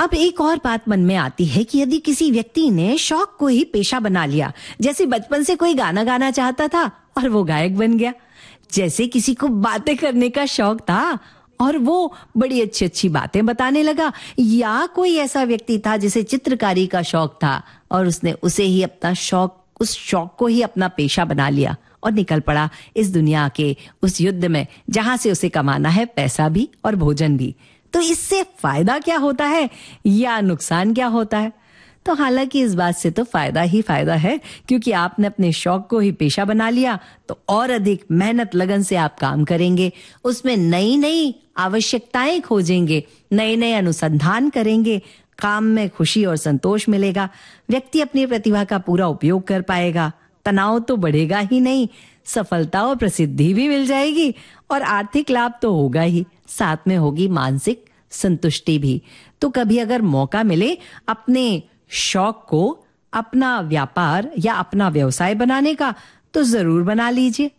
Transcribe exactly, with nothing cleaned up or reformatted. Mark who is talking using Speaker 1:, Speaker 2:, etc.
Speaker 1: अब एक और बात मन में आती है कि यदि किसी व्यक्ति ने शौक को ही पेशा बना लिया, जैसे बचपन से कोई गाना गाना चाहता था और वो गायक बन गया, जैसे किसी को बातें करने का शौक था और वो बड़ी अच्छी अच्छी बातें बताने लगा, या कोई ऐसा व्यक्ति था जिसे चित्रकारी का शौक था और उसने उसे ही अपना शौक उस शौक को ही अपना पेशा बना लिया और निकल पड़ा इस दुनिया के उस युद्ध में जहां से उसे कमाना है पैसा भी और भोजन भी। तो इससे फायदा क्या होता है या नुकसान क्या होता है? तो हालांकि इस बात से तो फायदा ही फायदा है, क्योंकि आपने अपने शौक को ही पेशा बना लिया तो और अधिक मेहनत लगन से आप काम करेंगे, उसमें नई नई आवश्यकताएं खोजेंगे, नए नए अनुसंधान करेंगे, काम में खुशी और संतोष मिलेगा, व्यक्ति अपनी प्रतिभा का पूरा उपयोग कर पाएगा, तनाव तो बढ़ेगा ही नहीं, सफलता और प्रसिद्धि भी मिल जाएगी और आर्थिक लाभ तो होगा ही, साथ में होगी मानसिक संतुष्टि भी। तो कभी अगर मौका मिले अपने शौक को अपना व्यापार या अपना व्यवसाय बनाने का, तो जरूर बना लीजिए।